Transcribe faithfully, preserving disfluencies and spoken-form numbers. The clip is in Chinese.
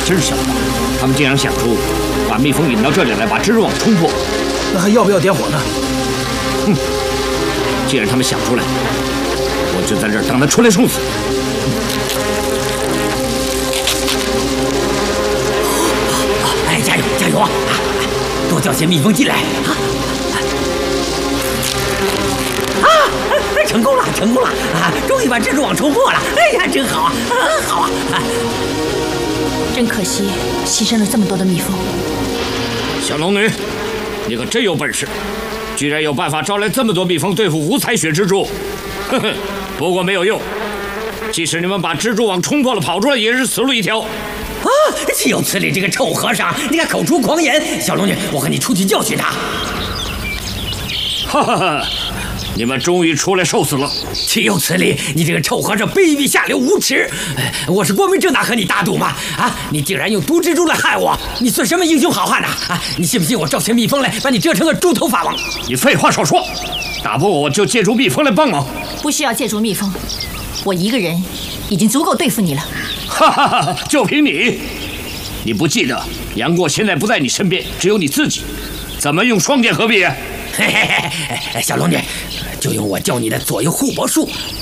真是狡猾！他们竟然想出把蜜蜂引到这里来，把蜘蛛网冲破。 那还要不要点火呢？ 哼！既然他们想出来，我就在这儿等他出来送死。 哎，加油加油啊！多叫些蜜蜂进来啊！啊！成功了，成功了啊！终于把蜘蛛网冲破了！哎呀，真好啊！啊好啊！ 真可惜，牺牲了这么多的蜜蜂。 小龙女，你可真有本事，居然有办法招来这么多蜜蜂对付五彩雪蜘蛛。呵呵，不过没有用，即使你们把蜘蛛网冲破了跑出来，也是死路一条。 啊！岂有此理！这个臭和尚，你敢口出狂言！小龙女，我和你出去教训他。 哈哈哈！你们终于出来受死了！ 岂有此理！你这个臭和尚，卑鄙下流，无耻！我是光明正大和你打赌吗？啊！你竟然用毒蜘蛛来害我！你算什么英雄好汉呐！啊！你信不信我招些蜜蜂来，把你蛰成个猪头法王？ 你废话少说！打不过我就借助蜜蜂来帮忙。 不需要借助蜜蜂，我一个人已经足够对付你了。 哈哈哈！就凭你，你不记得杨过现在不在你身边，只有你自己，怎么用双剑合璧啊？ 嘿嘿嘿，小龙女，就用我教你的左右互搏术，